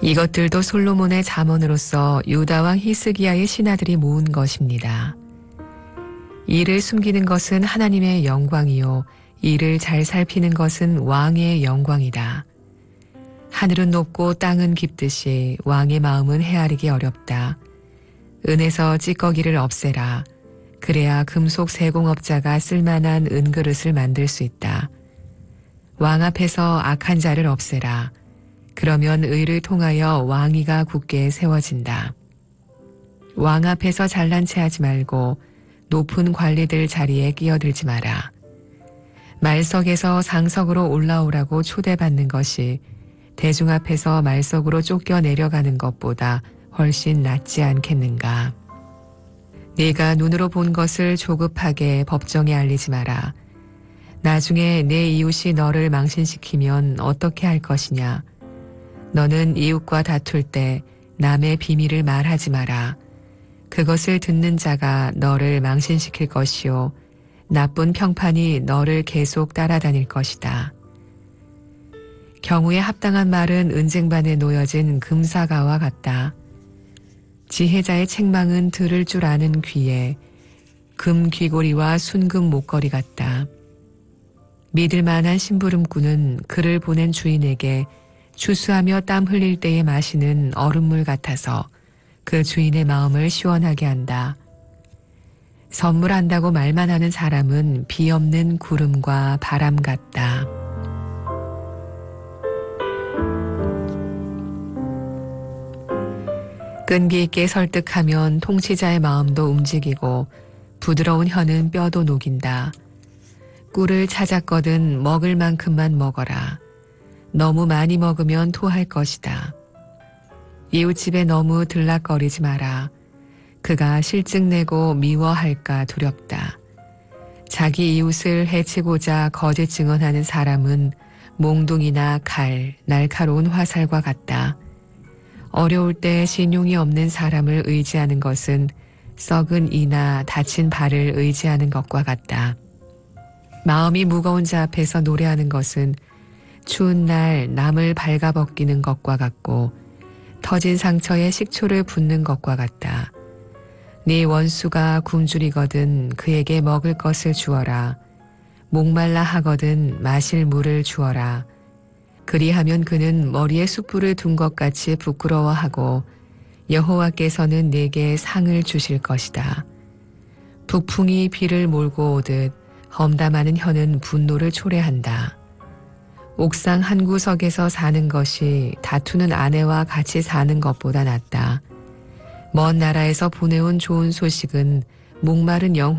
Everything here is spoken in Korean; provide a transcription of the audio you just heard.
이것들도 솔로몬의 잠언으로서 유다왕 히스기야의 신하들이 모은 것입니다. 이를 숨기는 것은 하나님의 영광이요 이를 잘 살피는 것은 왕의 영광이다. 하늘은 높고 땅은 깊듯이 왕의 마음은 헤아리기 어렵다. 은에서 찌꺼기를 없애라. 그래야 금속 세공업자가 쓸만한 은그릇을 만들 수 있다. 왕 앞에서 악한 자를 없애라. 그러면 의를 통하여 왕위가 굳게 세워진다. 왕 앞에서 잘난 체 하지 말고 높은 관리들 자리에 끼어들지 마라. 말석에서 상석으로 올라오라고 초대받는 것이 대중 앞에서 말석으로 쫓겨 내려가는 것보다 훨씬 낫지 않겠는가. 네가 눈으로 본 것을 조급하게 법정에 알리지 마라. 나중에 내 이웃이 너를 망신시키면 어떻게 할 것이냐. 너는 이웃과 다툴 때 남의 비밀을 말하지 마라. 그것을 듣는 자가 너를 망신시킬 것이요. 나쁜 평판이 너를 계속 따라다닐 것이다. 경우에 합당한 말은 은쟁반에 놓여진 금사가와 같다. 지혜자의 책망은 들을 줄 아는 귀에 금 귀고리와 순금 목걸이 같다. 믿을 만한 심부름꾼은 그를 보낸 주인에게 추수하며 땀 흘릴 때에 마시는 얼음물 같아서 그 주인의 마음을 시원하게 한다. 선물한다고 말만 하는 사람은 비 없는 구름과 바람 같다. 끈기 있게 설득하면 통치자의 마음도 움직이고 부드러운 혀는 뼈도 녹인다. 꿀을 찾았거든 먹을 만큼만 먹어라. 너무 많이 먹으면 토할 것이다. 이웃집에 너무 들락거리지 마라. 그가 실증내고 미워할까 두렵다. 자기 이웃을 해치고자 거짓 증언하는 사람은 몽둥이나 칼, 날카로운 화살과 같다. 어려울 때 신용이 없는 사람을 의지하는 것은 썩은 이나 다친 발을 의지하는 것과 같다. 마음이 무거운 자 앞에서 노래하는 것은 추운 날 남을 발가벗기는 것과 같고 터진 상처에 식초를 붓는 것과 같다. 네 원수가 굶주리거든 그에게 먹을 것을 주어라. 목말라 하거든 마실 물을 주어라. 그리하면 그는 머리에 숯불을 둔 것 같이 부끄러워하고 여호와께서는 내게 상을 주실 것이다. 북풍이 비를 몰고 오듯 험담하는 혀는 분노를 초래한다. 옥상 한 구석에서 사는 것이 다투는 아내와 같이 사는 것보다 낫다. 먼 나라에서 보내온 좋은 소식은 목마른 영혼